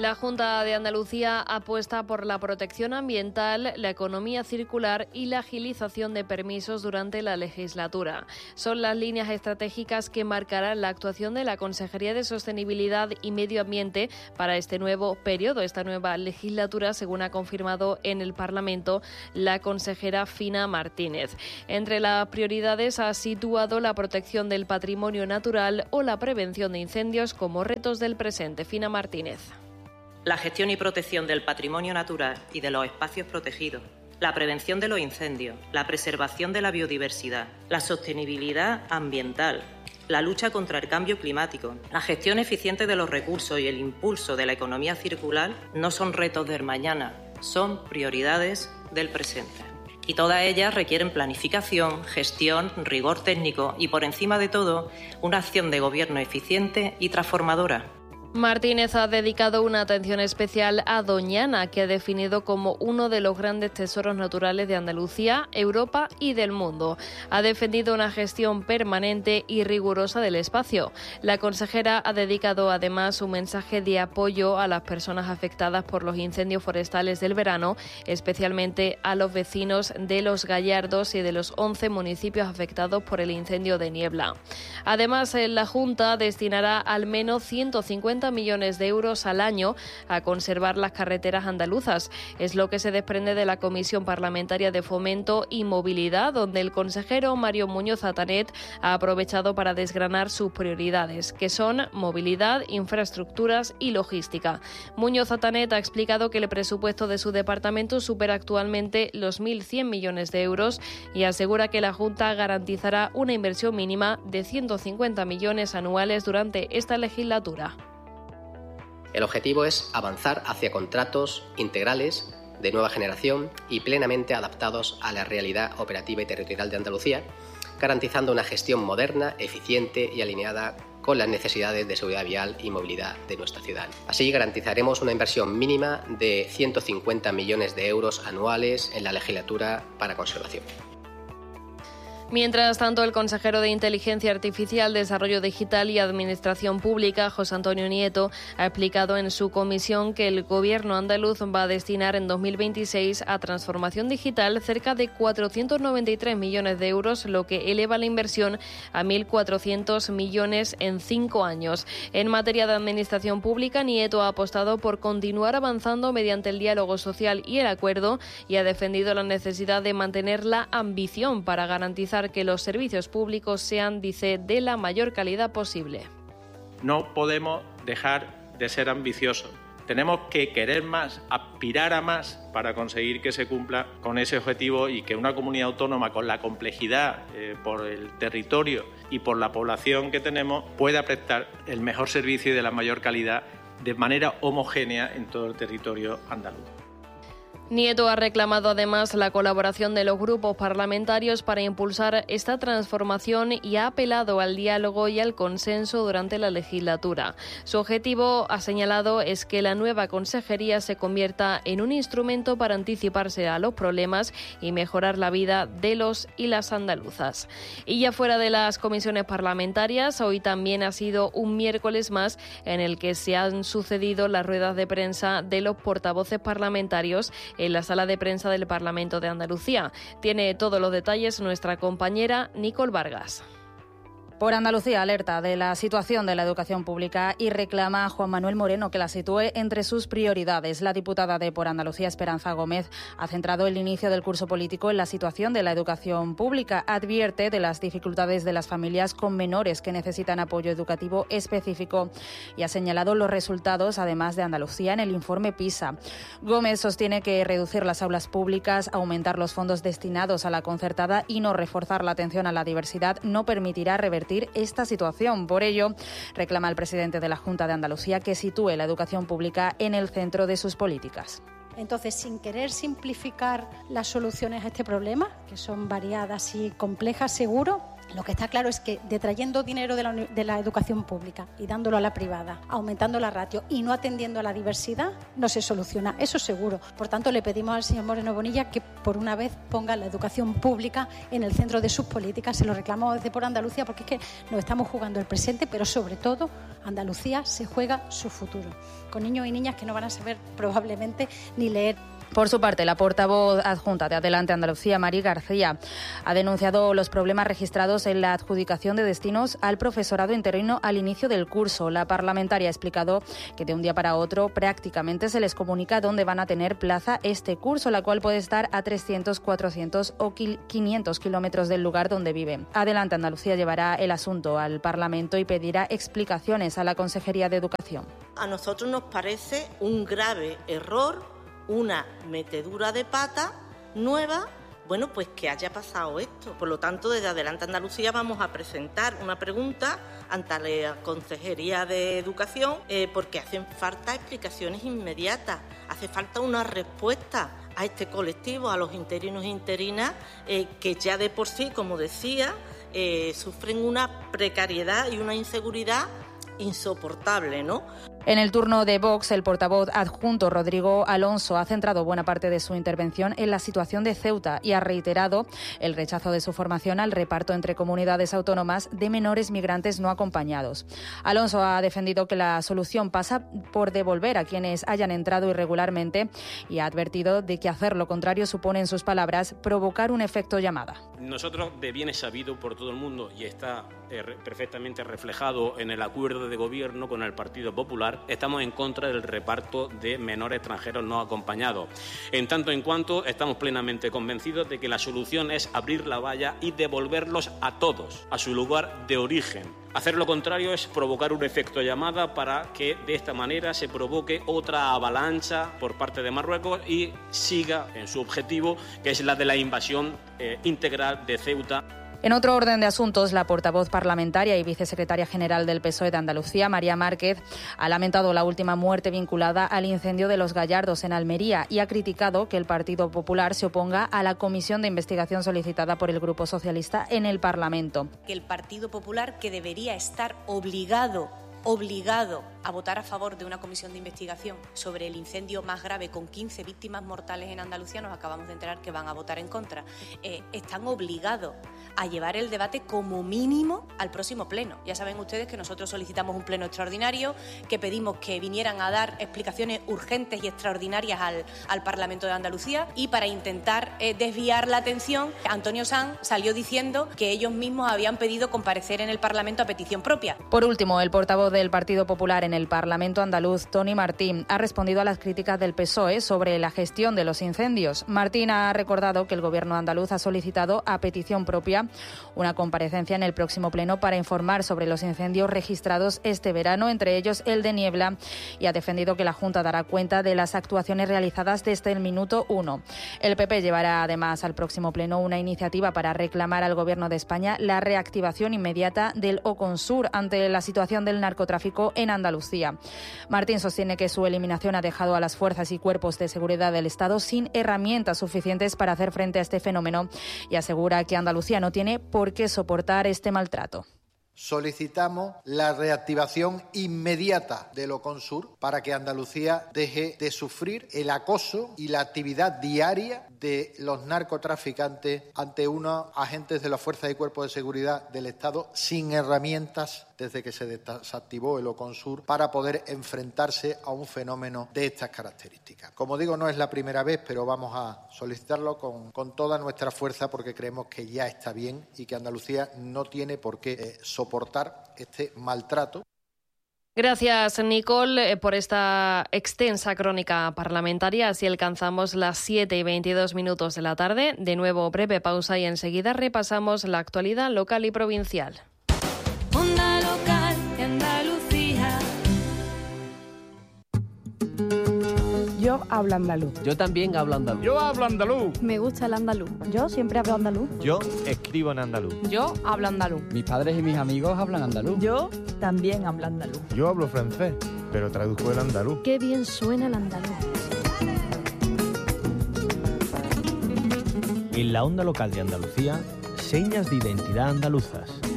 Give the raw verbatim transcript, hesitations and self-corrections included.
La Junta de Andalucía apuesta por la protección ambiental, la economía circular y la agilización de permisos durante la legislatura. Son las líneas estratégicas que marcarán la actuación de la Consejería de Sostenibilidad y Medio Ambiente para este nuevo periodo, esta nueva legislatura, según ha confirmado en el Parlamento la consejera Fina Martínez. Entre las prioridades ha situado la protección del patrimonio natural o la prevención de incendios como retos del presente. Fina Martínez. La gestión y protección del patrimonio natural y de los espacios protegidos, la prevención de los incendios, la preservación de la biodiversidad, la sostenibilidad ambiental, la lucha contra el cambio climático, la gestión eficiente de los recursos y el impulso de la economía circular no son retos del mañana, son prioridades del presente. Y todas ellas requieren planificación, gestión, rigor técnico y, por encima de todo, una acción de gobierno eficiente y transformadora. Martínez ha dedicado una atención especial a Doñana, que ha definido como uno de los grandes tesoros naturales de Andalucía, Europa y del mundo. Ha defendido una gestión permanente y rigurosa del espacio. La consejera ha dedicado además un mensaje de apoyo a las personas afectadas por los incendios forestales del verano, especialmente a los vecinos de Los Gallardos y de los once municipios afectados por el incendio de Niebla. Además, la Junta destinará al menos ciento cincuenta millones de euros al año a conservar las carreteras andaluzas. Es lo que se desprende de la Comisión Parlamentaria de Fomento y Movilidad, donde el consejero Mario Muñoz Atanet ha aprovechado para desgranar sus prioridades, que son movilidad, infraestructuras y logística. Muñoz Atanet ha explicado que el presupuesto de su departamento supera actualmente los mil cien millones de euros y asegura que la Junta garantizará una inversión mínima de ciento cincuenta millones anuales durante esta legislatura. El objetivo es avanzar hacia contratos integrales de nueva generación y plenamente adaptados a la realidad operativa y territorial de Andalucía, garantizando una gestión moderna, eficiente y alineada con las necesidades de seguridad vial y movilidad de nuestra ciudad. Así garantizaremos una inversión mínima de ciento cincuenta millones de euros anuales en la legislatura para conservación. Mientras tanto, el consejero de Inteligencia Artificial, Desarrollo Digital y Administración Pública, José Antonio Nieto, ha explicado en su comisión que el Gobierno andaluz va a destinar en dos mil veintiséis a transformación digital cerca de cuatrocientos noventa y tres millones de euros, lo que eleva la inversión a mil cuatrocientos millones en cinco años. En materia de Administración Pública, Nieto ha apostado por continuar avanzando mediante el diálogo social y el acuerdo y ha defendido la necesidad de mantener la ambición para garantizar que los servicios públicos sean, dice, de la mayor calidad posible. No podemos dejar de ser ambiciosos. Tenemos que querer más, aspirar a más para conseguir que se cumpla con ese objetivo y que una comunidad autónoma con la complejidad eh, por el territorio y por la población que tenemos pueda prestar el mejor servicio y de la mayor calidad de manera homogénea en todo el territorio andaluz. Nieto ha reclamado además la colaboración de los grupos parlamentarios para impulsar esta transformación y ha apelado al diálogo y al consenso durante la legislatura. Su objetivo, ha señalado, es que la nueva consejería se convierta en un instrumento para anticiparse a los problemas y mejorar la vida de los y las andaluzas. Y ya fuera de las comisiones parlamentarias, hoy también ha sido un miércoles más en el que se han sucedido las ruedas de prensa de los portavoces parlamentarios en la sala de prensa del Parlamento de Andalucía. Tiene todos los detalles nuestra compañera Nicole Vargas. Por Andalucía alerta de la situación de la educación pública y reclama a Juan Manuel Moreno que la sitúe entre sus prioridades. La diputada de Por Andalucía, Esperanza Gómez, ha centrado el inicio del curso político en la situación de la educación pública. Advierte de las dificultades de las familias con menores que necesitan apoyo educativo específico y ha señalado los resultados, además de Andalucía, en el informe PISA. Gómez sostiene que reducir las aulas públicas, aumentar los fondos destinados a la concertada y no reforzar la atención a la diversidad no permitirá revertir esta situación. Por ello, reclama al presidente de la Junta de Andalucía que sitúe la educación pública en el centro de sus políticas. Entonces, sin querer simplificar las soluciones a este problema, que son variadas y complejas seguro, Lo que está claro es que detrayendo dinero de la, de la educación pública y dándolo a la privada, aumentando la ratio y no atendiendo a la diversidad, no se soluciona, eso seguro. Por tanto, le pedimos al señor Moreno Bonilla que por una vez ponga la educación pública en el centro de sus políticas. Se lo reclamamos desde Por Andalucía porque es que nos estamos jugando el presente, pero sobre todo Andalucía se juega su futuro, con niños y niñas que no van a saber probablemente ni leer. Por su parte, la portavoz adjunta de Adelante Andalucía, Mari García, ha denunciado los problemas registrados en la adjudicación de destinos al profesorado interino al inicio del curso. La parlamentaria ha explicado que de un día para otro prácticamente se les comunica dónde van a tener plaza este curso, la cual puede estar a trescientos, cuatrocientos o quinientos kilómetros del lugar donde vive. Adelante Andalucía llevará el asunto al Parlamento y pedirá explicaciones a la Consejería de Educación. A nosotros nos parece un grave error, una metedura de pata nueva, bueno, pues que haya pasado esto. Por lo tanto, desde Adelante Andalucía vamos a presentar una pregunta ante la Consejería de Educación eh, porque hacen falta explicaciones inmediatas, hace falta una respuesta a este colectivo, a los interinos e interinas, eh, que ya de por sí, como decía, eh, sufren una precariedad y una inseguridad insoportable, ¿no? En el turno de Vox, el portavoz adjunto Rodrigo Alonso ha centrado buena parte de su intervención en la situación de Ceuta y ha reiterado el rechazo de su formación al reparto entre comunidades autónomas de menores migrantes no acompañados. Alonso ha defendido que la solución pasa por devolver a quienes hayan entrado irregularmente y ha advertido de que hacer lo contrario supone, en sus palabras, provocar un efecto llamada. Nosotros, de bien es sabido por todo el mundo y está eh, perfectamente reflejado en el acuerdo de gobierno con el Partido Popular, estamos en contra del reparto de menores extranjeros no acompañados. En tanto en cuanto estamos plenamente convencidos de que la solución es abrir la valla y devolverlos a todos a su lugar de origen. Hacer lo contrario es provocar un efecto llamada para que de esta manera se provoque otra avalancha por parte de Marruecos y siga en su objetivo, que es la de la invasión eh, integral de Ceuta. En otro orden de asuntos, la portavoz parlamentaria y vicesecretaria general del P S O E de Andalucía, María Márquez, ha lamentado la última muerte vinculada al incendio de Los Gallardos en Almería y ha criticado que el Partido Popular se oponga a la comisión de investigación solicitada por el Grupo Socialista en el Parlamento. Que el Partido Popular, que debería estar obligado obligado a votar a favor de una comisión de investigación sobre el incendio más grave con quince víctimas mortales en Andalucía, nos acabamos de enterar que van a votar en contra. Eh, están obligados a llevar el debate como mínimo al próximo pleno. Ya saben ustedes que nosotros solicitamos un pleno extraordinario, que pedimos que vinieran a dar explicaciones urgentes y extraordinarias al, al Parlamento de Andalucía, y para intentar eh, desviar la atención, Antonio Sanz salió diciendo que ellos mismos habían pedido comparecer en el Parlamento a petición propia. Por último, el portavoz del Partido Popular en el Parlamento andaluz, Toni Martín, ha respondido a las críticas del P S O E sobre la gestión de los incendios. Martín ha recordado que el Gobierno andaluz ha solicitado a petición propia una comparecencia en el próximo pleno para informar sobre los incendios registrados este verano, entre ellos el de Niebla, y ha defendido que la Junta dará cuenta de las actuaciones realizadas desde el minuto uno. El P P llevará además al próximo pleno una iniciativa para reclamar al Gobierno de España la reactivación inmediata del Oconsur ante la situación del narcotráfico en Andalucía. Martín sostiene que su eliminación ha dejado a las fuerzas y cuerpos de seguridad del Estado sin herramientas suficientes para hacer frente a este fenómeno y asegura que Andalucía no tiene por qué soportar este maltrato. Solicitamos la reactivación inmediata del Oconsur para que Andalucía deje de sufrir el acoso y la actividad diaria de los narcotraficantes ante unos agentes de las fuerzas y cuerpos de seguridad del Estado sin herramientas desde que se desactivó el Oconsur para poder enfrentarse a un fenómeno de estas características. Como digo, no es la primera vez, pero vamos a solicitarlo con, con toda nuestra fuerza porque creemos que ya está bien y que Andalucía no tiene por qué eh, soportar este maltrato. Gracias, Nicole, por esta extensa crónica parlamentaria. Así alcanzamos las siete y veintidós minutos de la tarde. De nuevo, breve pausa y enseguida repasamos la actualidad local y provincial. Onda local de Andalucía. Yo hablo andaluz. Yo también hablo andaluz. Yo hablo andaluz. Me gusta el andaluz. Yo siempre hablo andaluz. Yo escribo en andaluz. Yo hablo andaluz. Mis padres y mis amigos hablan andaluz. Yo también hablo andaluz. Yo hablo francés, pero traduzco el andaluz. Qué bien suena el andaluz. En la onda local de Andalucía Señas de identidad andaluzas.